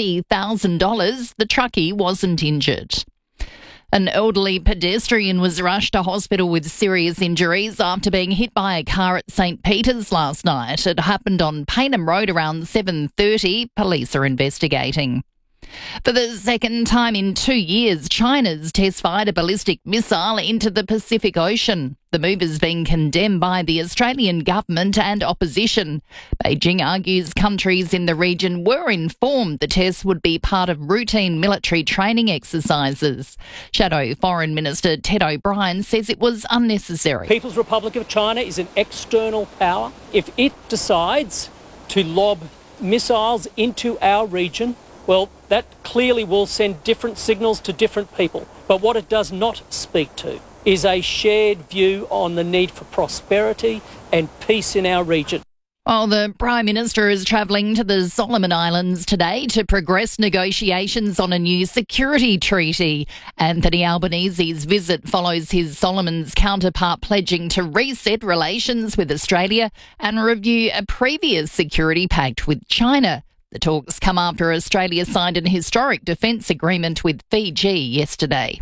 $80,000. The truckie wasn't injured. An elderly pedestrian was rushed to hospital with serious injuries after being hit by a car at St Peter's last night. It happened on Paynham Road around 7:30. Police are investigating. For the second time in 2 years, China's test-fired a ballistic missile into the Pacific Ocean. The move has been condemned by the Australian government and opposition. Beijing argues countries in the region were informed the test would be part of routine military training exercises. Shadow Foreign Minister Ted O'Brien says it was unnecessary. People's Republic of China is an external power. If it decides to lob missiles into our region, well, that clearly will send different signals to different people. But what it does not speak to is a shared view on the need for prosperity and peace in our region. While the Prime Minister is travelling to the Solomon Islands today to progress negotiations on a new security treaty. Anthony Albanese's visit follows his Solomon's counterpart pledging to reset relations with Australia and review a previous security pact with China. The talks come after Australia signed an historic defence agreement with Fiji yesterday.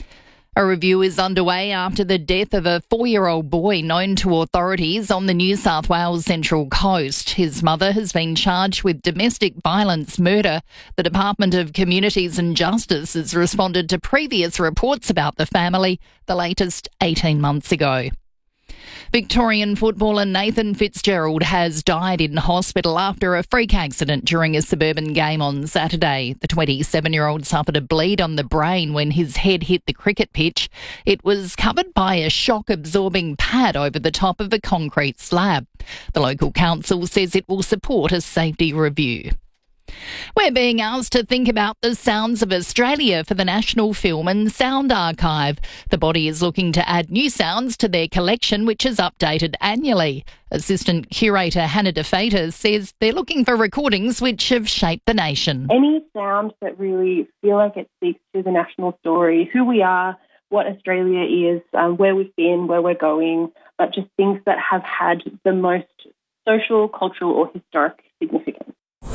A review is underway after the death of a 4-year-old boy known to authorities on the New South Wales Central Coast. His mother has been charged with domestic violence murder. The Department of Communities and Justice has responded to previous reports about the family, the latest 18 months ago. Victorian footballer Nathan Fitzgerald has died in hospital after a freak accident during a suburban game on Saturday. The 27-year-old suffered a bleed on the brain when his head hit the cricket pitch. It was covered by a shock-absorbing pad over the top of a concrete slab. The local council says it will support a safety review. We're being asked to think about the sounds of Australia for the National Film and Sound Archive. The body is looking to add new sounds to their collection, which is updated annually. Assistant Curator Hannah DeFater says they're looking for recordings which have shaped the nation. Any sound that really feel like it speaks to the national story, who we are, what Australia is, where we've been, where we're going, but just things that have had the most social, cultural or historic significance.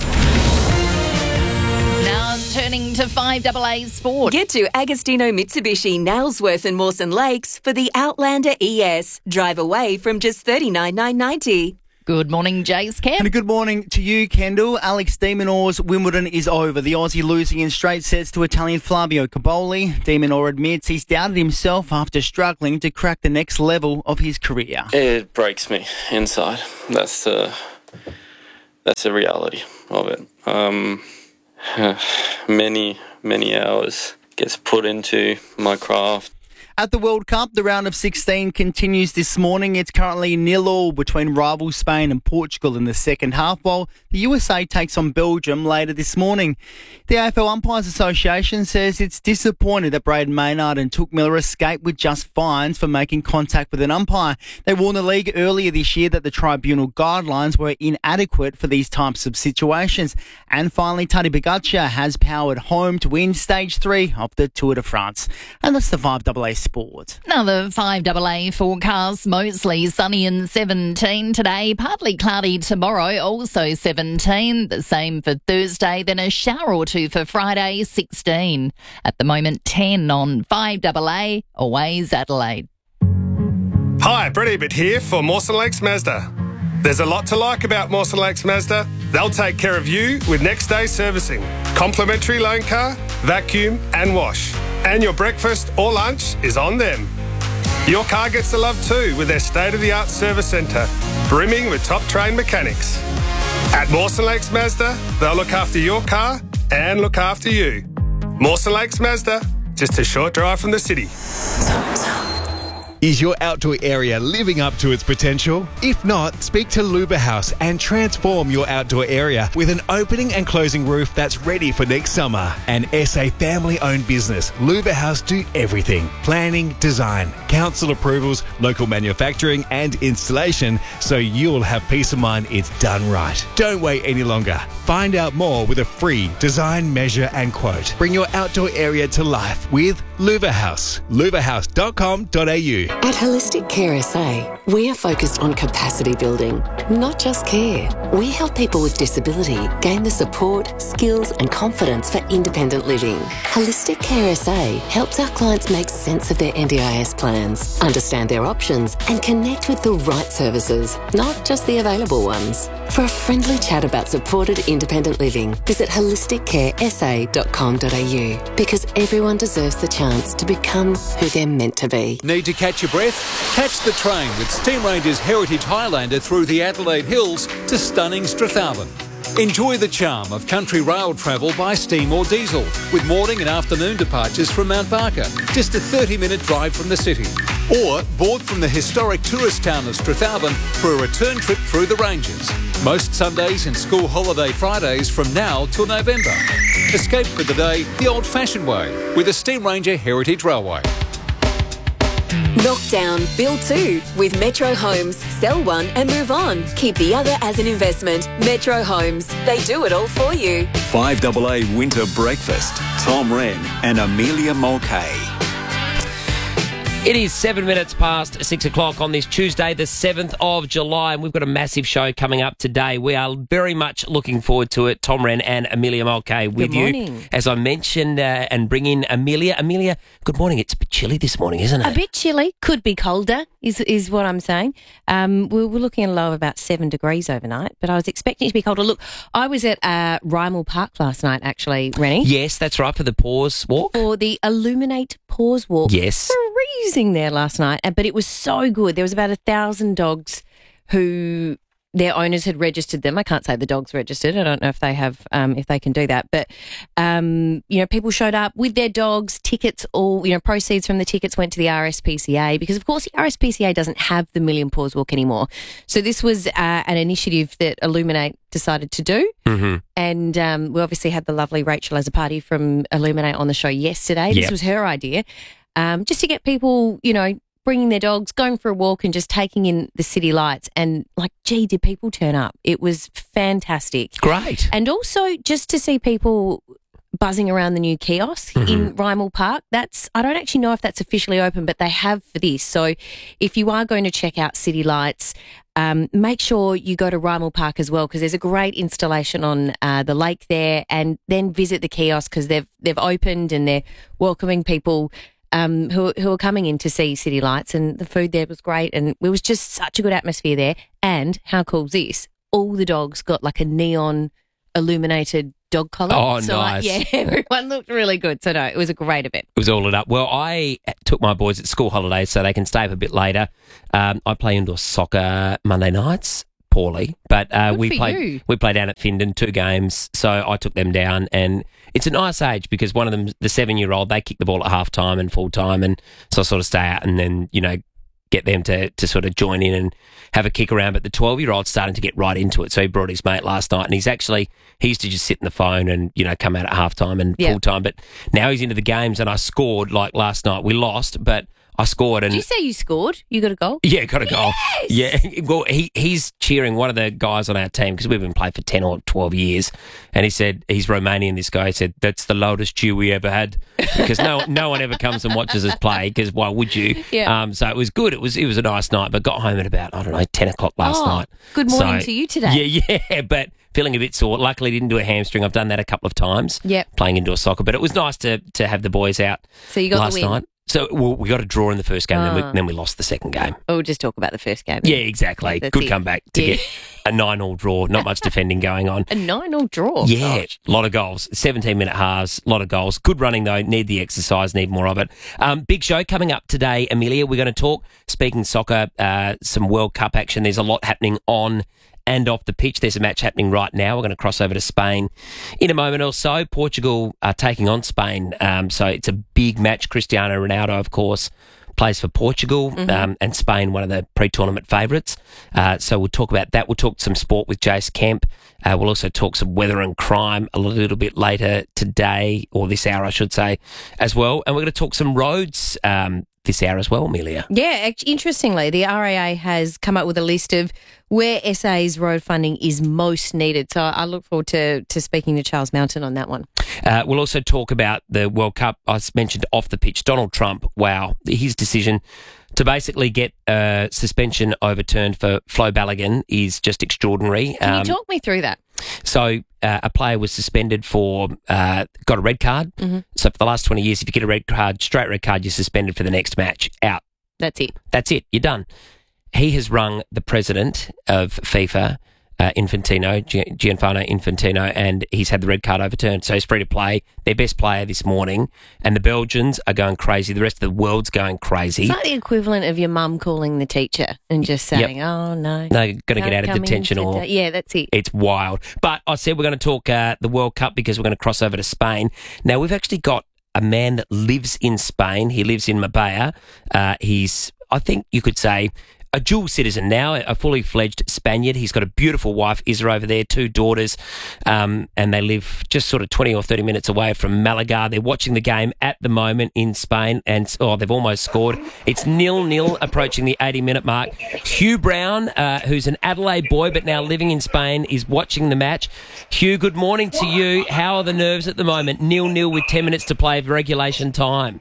Now turning to 5AA Sport. Get to Agostino Mitsubishi, Nailsworth and Mawson Lakes for the Outlander ES. Drive away from just $39,990. Good morning, Jace Kemp. And a good morning to you, Kendall. Alex de Minaur's Wimbledon is over. The Aussie losing in straight sets to Italian Flavio Cobolli. De Minaur admits he's doubted himself after struggling to crack the next level of his career. It breaks me inside. That's the reality of it. Many hours gets put into my craft. At the World Cup, the round of 16 continues this morning. It's currently 0-0 between rivals Spain and Portugal in the second half, while the USA takes on Belgium later this morning. The AFL Umpires Association says it's disappointed that Braden Maynard and Touk Miller escaped with just fines for making contact with an umpire. They warned the league earlier this year that the tribunal guidelines were inadequate for these types of situations. And finally, Tadej Pogačar has powered home to win Stage 3 of the Tour de France. And that's the 5AA Sport. Now the 5AA forecast, mostly sunny and 17 today, partly cloudy tomorrow, also 17. The same for Thursday, then a shower or two for Friday, 16. At the moment, 10 on 5AA, always Adelaide. Hi, Brett Ebert here for Mawson Lakes Mazda. There's a lot to like about Mawson Lakes Mazda. They'll take care of you with next day servicing, complimentary loan car, vacuum and wash. And your breakfast or lunch is on them. Your car gets the love too with their state-of-the-art service centre, brimming with top-trained mechanics. At Mawson Lakes Mazda, they'll look after your car and look after you. Mawson Lakes Mazda, just a short drive from the city. Is your outdoor area living up to its potential? If not, speak to Luba House and transform your outdoor area with an opening and closing roof that's ready for next summer. An SA family-owned business, Luba House do everything. Planning, design, council approvals, local manufacturing and installation, so you'll have peace of mind it's done right. Don't wait any longer. Find out more with a free design, measure and quote. Bring your outdoor area to life with Luba House. luvahouse.com.au. At Holistic Care SA, we are focused on capacity building, not just care. We help people with disability gain the support, skills and confidence for independent living. Holistic Care SA helps our clients make sense of their NDIS plans, understand their options and connect with the right services, not just the available ones. For a friendly chat about supported independent living, visit holisticcaresa.com.au, because everyone deserves the chance to become who they're meant to be. Need to catch your breath? Catch the train with Steam Ranger's Heritage Highlander through the Adelaide Hills to stunning Strathalbyn. Enjoy the charm of country rail travel by steam or diesel, with morning and afternoon departures from Mount Barker, just a 30-minute drive from the city. Or board from the historic tourist town of Strathalbyn for a return trip through the ranges. Most Sundays and school holiday Fridays from now till November. Escape for the day the old-fashioned way with the Steam Ranger Heritage Railway. Knock down, build two with Metro Homes. Sell one and move on. Keep the other as an investment. Metro Homes. They do it all for you. 5AA Winter Breakfast. Tom Wren and Amelia Mulcahy. It is 7 minutes past 6 o'clock on this Tuesday, the 7th of July, and we've got a massive show coming up today. We are very much looking forward to it. Tom Wren and Amelia Mulcahy with you. As I mentioned, and bring in Amelia. Amelia, good morning. It's a bit chilly this morning, isn't it? A bit chilly. Could be colder, is what I'm saying. We're looking at a low of about 7 degrees overnight, but I was expecting it to be colder. Look, I was at Rymel Park last night, actually, Rennie. Yes, that's right, for the Pause Walk. For the Illuminate Pause Walk. Yes. Freezing there last night, but it was so good. There was about 1,000 dogs who their owners had registered them. I can't say the dogs registered. I don't know if they have, if they can do that. But, people showed up with their dogs, tickets, all, proceeds from the tickets went to the RSPCA, because, of course, the RSPCA doesn't have the Million Paws Walk anymore. So this was an initiative that Illuminate decided to do. Mm-hmm. And we obviously had the lovely Rachel Azzopardi from Illuminate on the show yesterday. Yep. This was her idea. Just to get people, bringing their dogs, going for a walk and just taking in the city lights. And did people turn up? It was fantastic. Great. And also just to see people buzzing around the new kiosk in Rymel Park. I don't actually know if that's officially open, but they have for this. So if you are going to check out City Lights, make sure you go to Rymel Park as well, because there's a great installation on the lake there, and then visit the kiosk because they've opened and they're welcoming people who are coming in to see City Lights, and the food there was great, and it was just such a good atmosphere there. And how cool is this? All the dogs got like a neon illuminated dog collar. Oh, so, nice. Everyone looked really good. So, no, it was a great event. It was all lit up. Well, I took my boys at school holidays so they can stay up a bit later. I play indoor soccer Monday nights, poorly, but we play down at Findon, 2 games. So I took them down, and it's a nice age because one of them, the 7-year-old, they kick the ball at half time and full time, and so I sort of stay out and then, get them to sort of join in and have a kick around. But the 12-year-old's starting to get right into it. So he brought his mate last night, and he used to just sit in the phone and, come out at half time and full time. But now he's into the games, and I scored like last night. We lost, but I scored. And did you say you scored? You got a goal? Yeah, got a goal. Yeah. Well, he's cheering one of the guys on our team because we've been playing for 10 or 12 years. And he said, he's Romanian, this guy. He said, that's the loudest cheer we ever had because no one ever comes and watches us play because why would you? Yeah. So it was good. It was a nice night, but got home at about, 10 o'clock last night. Good morning to you today. Yeah, but feeling a bit sore. Luckily, didn't do a hamstring. I've done that a couple of times. Yep. Playing indoor soccer, but it was nice to have the boys out. So you got last the win. night. So we got a draw in the first game, then we lost the second game. Oh, just talk about the first game. Yeah, exactly. Good comeback to get a 9-9 draw. Not much defending going on. A 9-9 draw? Yeah, Gosh. a lot of goals. 17-minute halves, a lot of goals. Good running, though. Need the exercise, need more of it. Big show coming up today, Amelia. We're going to talk, speaking soccer, some World Cup action. There's a lot happening on and off the pitch. There's a match happening right now. We're going to cross over to Spain in a moment or so. Portugal are taking on Spain. So it's a big match. Cristiano Ronaldo, of course, plays for Portugal, and Spain, one of the pre-tournament favourites. So we'll talk about that. We'll talk some sport with Jace Kemp. We'll also talk some weather and crime a little bit later today, or this hour, I should say, as well. And we're going to talk some roads this hour as well, Amelia. Yeah, interestingly, the RAA has come up with a list of where SA's road funding is most needed. So I look forward to speaking to Charles Mountain on that one. We'll also talk about the World Cup. I mentioned off the pitch, Donald Trump, wow, his decision to basically get suspension overturned for Flo Balogun is just extraordinary. Can you talk me through that? So a player was suspended for, got a red card. Mm-hmm. So for the last 20 years, if you get a red card, straight red card, you're suspended for the next match. Out. That's it. That's it. You're done. He has rung the president of FIFA, Infantino, Gianfranco Infantino, and he's had the red card overturned. So he's free to play. Their best player this morning, and the Belgians are going crazy. The rest of the world's going crazy. It's like the equivalent of your mum calling the teacher and just saying, "Oh no, no, got to get out of detention," or yeah, that's it. It's wild. But I said we're going to talk the World Cup because we're going to cross over to Spain. Now we've actually got a man that lives in Spain. He lives in Marbella. He's, I think you could say, a dual citizen now, a fully fledged Spaniard. He's got a beautiful wife, Isa, over there, 2 daughters, and they live just sort of 20 or 30 minutes away from Malaga. They're watching the game at the moment in Spain, and they've almost scored. It's 0-0 approaching the 80-minute mark. Hugh Brown, who's an Adelaide boy but now living in Spain, is watching the match. Hugh, good morning to you. How are the nerves at the moment? 0-0 with 10 minutes to play of regulation time.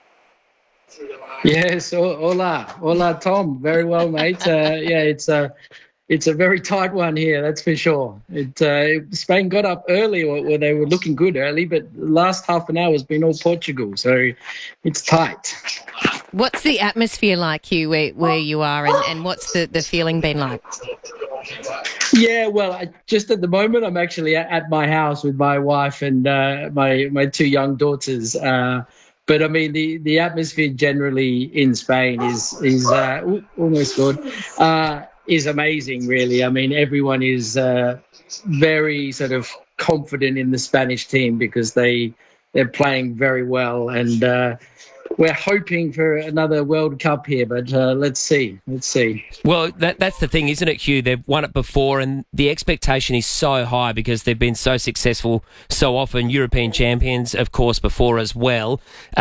Yes, hola, Tom. Very well, mate. It's a very tight one here, that's for sure. Spain got up early, or they were looking good early, but the last half an hour has been all Portugal, so it's tight. What's the atmosphere like, Hugh, where you are, and what's the feeling been like? Yeah, well, just at the moment, I'm actually at my house with my wife and my 2 young daughters. But I mean, the atmosphere generally in Spain is almost good. Is amazing, really. I mean, everyone is very sort of confident in the Spanish team because they're playing very well, and we're hoping for another World Cup here. But let's see. Well, that's the thing, isn't it, Hugh? They've won it before, and the expectation is so high because they've been so successful so often. European champions, of course, before as well.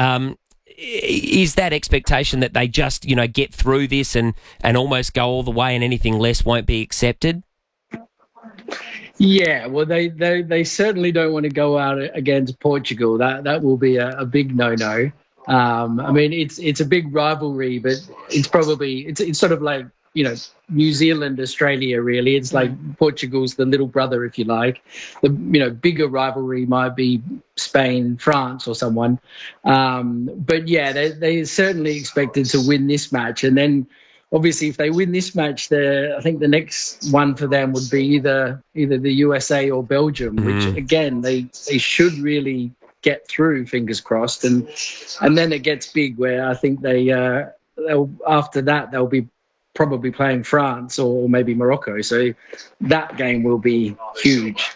Is that expectation that they just, get through this and almost go all the way and anything less won't be accepted? Yeah, well, they certainly don't want to go out against Portugal. That will be a big no-no. I mean, it's a big rivalry, but it's sort of like, New Zealand, Australia, really. It's like Portugal's the little brother, if you like. The bigger rivalry might be Spain, France, or someone. But yeah, they certainly expected to win this match, and then obviously if they win this match, I think the next one for them would be either the USA or Belgium, which again they should really get through, fingers crossed, and then it gets big where I think after that they'll be probably playing France or maybe Morocco. So that game will be huge.